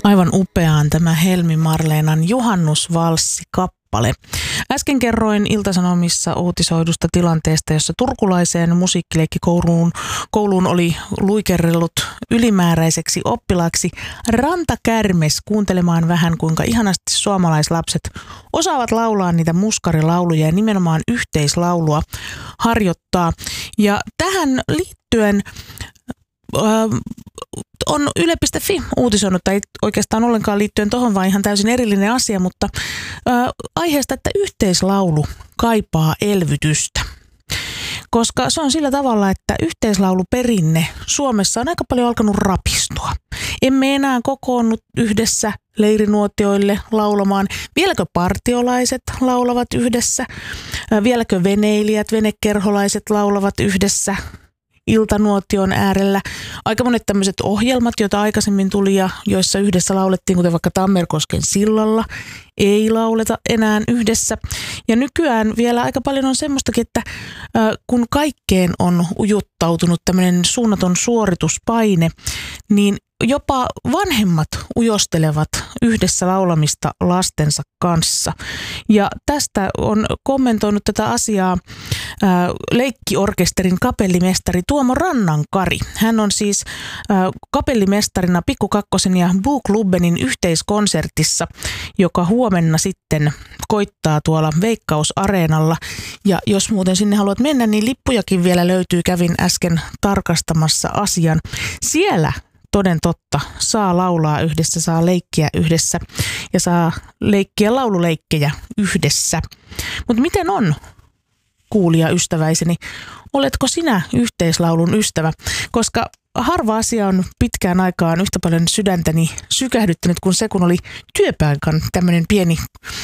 Aivan upeaan tämä Helmi Marleenan Juhannusvalssi-kappale. Äsken kerroin Ilta-Sanomissa uutisoidusta tilanteesta, jossa turkulaiseen musiikkileikkikouluun oli luikerrellut ylimääräiseksi oppilaaksi rantakärmes kuuntelemaan vähän, kuinka ihanasti suomalaislapset osaavat laulaa niitä muskarilauluja ja nimenomaan yhteislaulua harjoittaa. Ja tähän liittyen on Yle.fi uutisoinut, tai ei oikeastaan ollenkaan liittyen tuohon, vaan ihan täysin erillinen asia, mutta aiheesta, että yhteislaulu kaipaa elvytystä. Koska se on sillä tavalla, että yhteislauluperinne Suomessa on aika paljon alkanut rapistua. Emme enää kokoonnut yhdessä leirinuotioille laulamaan. Vieläkö partiolaiset laulavat yhdessä? Vieläkö veneilijät, venekerholaiset laulavat yhdessä iltanuotion äärellä? Aika monet tämmöiset ohjelmat, joita aikaisemmin tuli ja joissa yhdessä laulettiin, kuten vaikka Tammerkosken sillalla, ei lauleta enää yhdessä. Ja nykyään vielä aika paljon on semmoistakin, että kun kaikkeen on ujuttautunut tämmöinen suunnaton suorituspaine, niin jopa vanhemmat ujostelevat yhdessä laulamista lastensa kanssa. Ja tästä on kommentoinut tätä asiaa leikkiorkesterin kapellimestari Tuomo Rannankari. Hän on siis kapellimestarina Pikku Kakkosen ja Buklubbenin yhteiskonsertissa, joka huomenna sitten koittaa tuolla Veikkaus-areenalla. Ja jos muuten sinne haluat mennä, niin lippujakin vielä löytyy. Kävin äsken tarkastamassa asian. Siellä toden totta saa laulaa yhdessä, saa leikkiä yhdessä ja saa leikkiä laululeikkejä yhdessä. Mutta miten on, kuulija ystäväiseni, oletko sinä yhteislaulun ystävä? Koska harva asia on pitkään aikaan yhtä paljon sydäntäni sykähdyttänyt kuin se, kun oli työpaikan tämmöinen pieni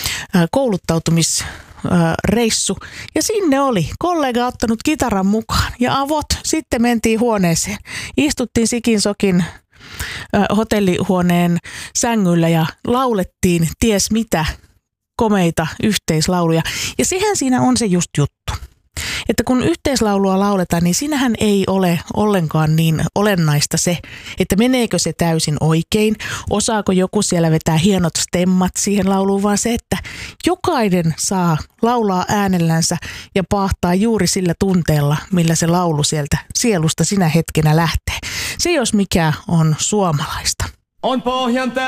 kouluttautumisreissu. Ja sinne oli kollega ottanut kitaran mukaan ja avot. Sitten mentiin huoneeseen. Istuttiin sikin sokin hotellihuoneen sängyllä ja laulettiin ties mitä komeita yhteislauluja. Ja sehän siinä on se just juttu. Että kun yhteislaulua lauletaan, niin siinähän ei ole ollenkaan niin olennaista se, että meneekö se täysin oikein, osaako joku siellä vetää hienot stemmat siihen lauluun, vaan se, että jokainen saa laulaa äänellänsä ja paahtaa juuri sillä tunteella, millä se laulu sieltä sielusta sinä hetkenä lähtee. Se jos mikä on suomalaista. On pohjan